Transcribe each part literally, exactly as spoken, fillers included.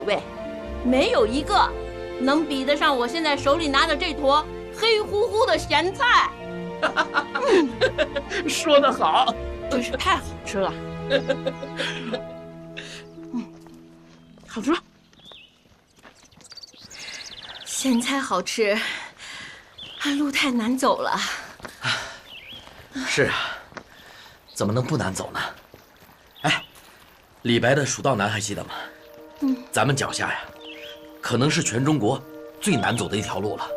喂，没有一个能比得上我现在手里拿的这坨黑乎乎的咸菜。 嗯、说得好， 真是太好吃了。嗯，好吃。咸菜好吃，路太难走了。 是啊，怎么能不难走呢？哎，李白的《蜀道难》还记得吗？嗯，咱们脚下呀，可能是全中国最难走的一条路了。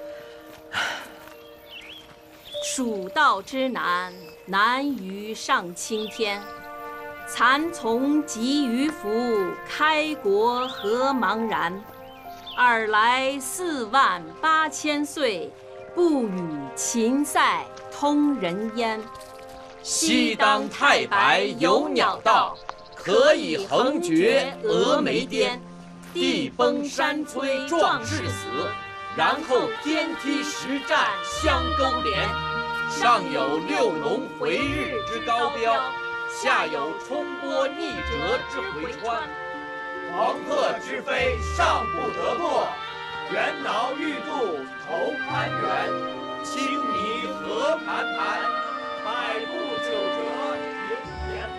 蜀道之难，难于上青天。蚕丛及鱼凫，开国何茫然。尔来四万八千岁，不与秦塞通人烟。 西当太白有鸟道，可以横绝峨眉巅。地崩山摧壮士死，然后天梯石栈相勾连。上有六龙回日之高标，下有冲波逆折之回川。黄鹤之飞上不得过，猿猱欲度头攀援。青泥何盘盘，百步九折云烟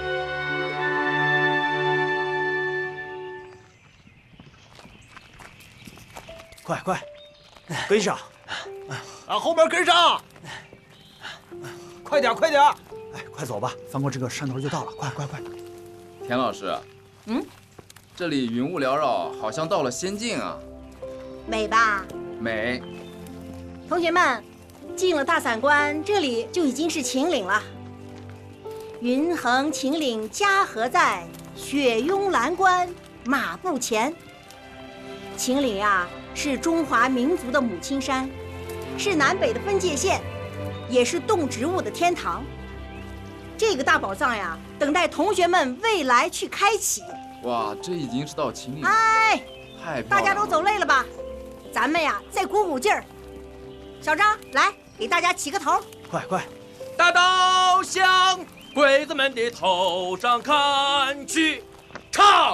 短。快快，跟上！ 啊，后面跟上！ 快点快点！哎，快走吧，翻过这个山头就到了。快快快！ 田老师， 嗯， 这里云雾缭绕，好像到了仙境啊。 美吧？ 美。 同学们，进了大散关，这里就已经是秦岭了。云横秦岭家何在？雪拥蓝关马不前。秦岭呀，是中华民族的母亲山，是南北的分界线，也是动植物的天堂。这个大宝藏呀，等待同学们未来去开启。 哇，这已经是到秦岭了。 哎， 太漂亮了！ 大家都走累了吧？咱们呀，再鼓鼓劲儿。小张，来给大家起个头。 快快！ 大刀向鬼子们的头上砍去，唱。